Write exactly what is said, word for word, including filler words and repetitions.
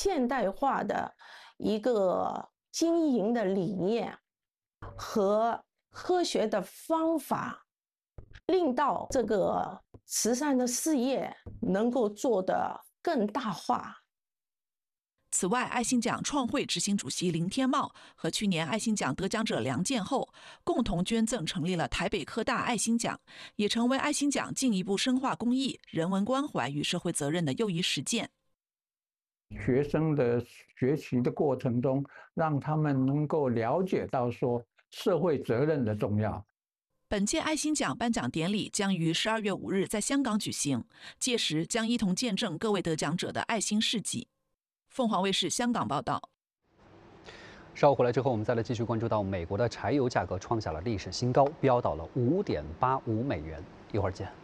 现代化的一个经营的理念和科学的方法，令到这个慈善的事业能够做得更大化。 此外，爱心奖创会执行主席林天茂和去年爱心奖得奖者梁建厚共同捐赠成立了台北科大爱心奖，也成为爱心奖进一步深化公益、人文关怀与社会责任的又一实践。 学生的学习的过程中，让他们能够了解到说社会责任的重要。 本届爱心奖颁奖典礼将于十二月五日在香港举行，届时将一同见证各位得奖者的爱心事迹。凤凰卫视香港报道。 稍后回来之后，我们再来继续关注到美国的柴油价格创下了历史新高，飙到了五点八五美元。一会儿见。